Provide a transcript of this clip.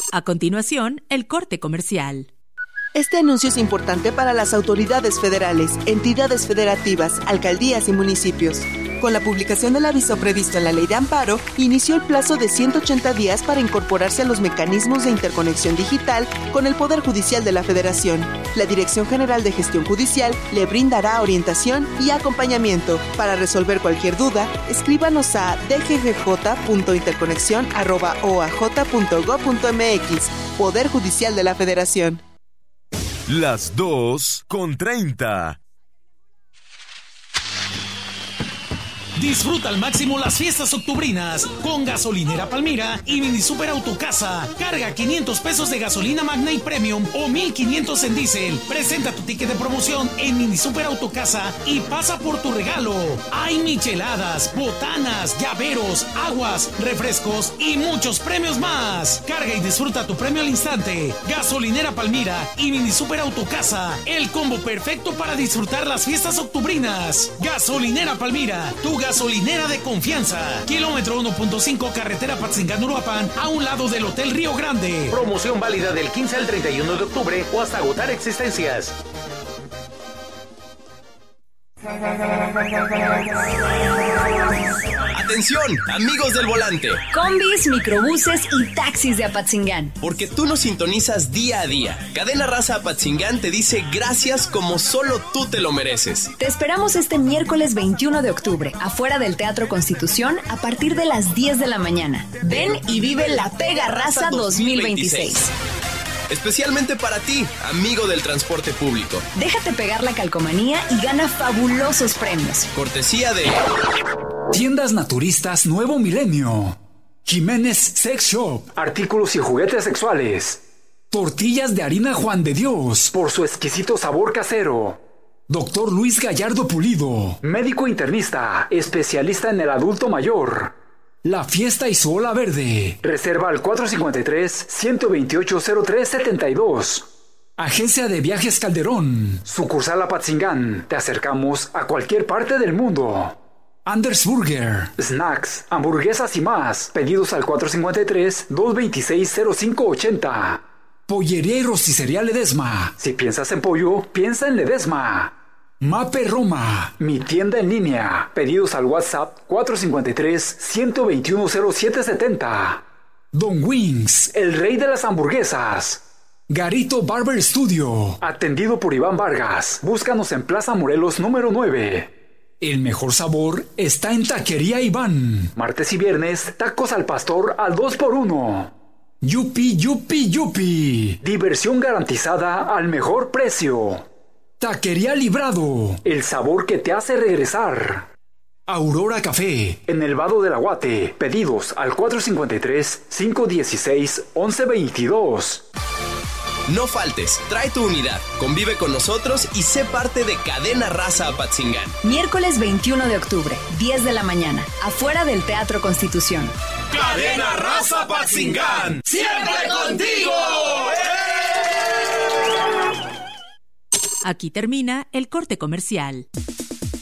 A continuación, el corte comercial. Este anuncio es importante para las autoridades federales, entidades federativas, alcaldías y municipios. Con la publicación del aviso previsto en la Ley de Amparo, inició el plazo de 180 días para incorporarse a los mecanismos de interconexión digital con el Poder Judicial de la Federación. La Dirección General de Gestión Judicial le brindará orientación y acompañamiento. Para resolver cualquier duda, escríbanos a dggj.interconexión@oaj.gov.mx. Poder Judicial de la Federación. Las 2:30. Disfruta al máximo las fiestas octubrinas con Gasolinera Palmira y Mini Super Autocasa. Carga 500 pesos de gasolina Magna y Premium o 1500 en diésel. Presenta tu ticket de promoción en Mini Super Autocasa y pasa por tu regalo. Hay micheladas, botanas, llaveros, aguas, refrescos y muchos premios más. Carga y disfruta tu premio al instante. Gasolinera Palmira y Mini Super Autocasa. El combo perfecto para disfrutar las fiestas octubrinas. Gasolinera Palmira, tu gasolinera de confianza. Kilómetro 1.5 carretera Patzingán-Uruapan, a un lado del Hotel Río Grande. Promoción válida del 15 al 31 de octubre o hasta agotar existencias. Atención, amigos del volante. Combis, microbuses y taxis de Apatzingán. Porque tú nos sintonizas día a día. Cadena Raza Apatzingán te dice gracias como solo tú te lo mereces. Te esperamos este miércoles 21 de octubre, afuera del Teatro Constitución, a partir de las 10 de la mañana. Ven y vive la Pega Raza 2026. Especialmente para ti, amigo del transporte público. Déjate pegar la calcomanía y gana fabulosos premios. Cortesía de Tiendas Naturistas Nuevo Milenio, Jiménez Sex Shop, artículos y juguetes sexuales, tortillas de harina Juan de Dios, por su exquisito sabor casero. Doctor Luis Gallardo Pulido, médico internista, especialista en el adulto mayor. La Fiesta y su Ola Verde. Reserva al 453-128-0372. Agencia de Viajes Calderón. Sucursal Apatzingán. Te acercamos a cualquier parte del mundo. Anders Burger. Snacks, hamburguesas y más. Pedidos al 453-226-0580. Pollería y rosticería Ledesma. Si piensas en pollo, piensa en Ledesma. Mape Roma. Mi tienda en línea. Pedidos al WhatsApp 453-121-0770. Don Wings. El rey de las hamburguesas. Garito Barber Studio. Atendido por Iván Vargas. Búscanos en Plaza Morelos número 9. El mejor sabor está en Taquería Iván. Martes y viernes, tacos al pastor al 2x1. Yupi, yupi, yupi. Diversión garantizada al mejor precio. Taquería Librado. El sabor que te hace regresar. Aurora Café. En el Vado del Aguate. Pedidos al 453-516-1122. No faltes, trae tu unidad, convive con nosotros y sé parte de Cadena Raza Apatzingán. Miércoles 21 de octubre, 10 de la mañana, afuera del Teatro Constitución. Cadena Raza Apatzingán, siempre contigo. Aquí termina el corte comercial.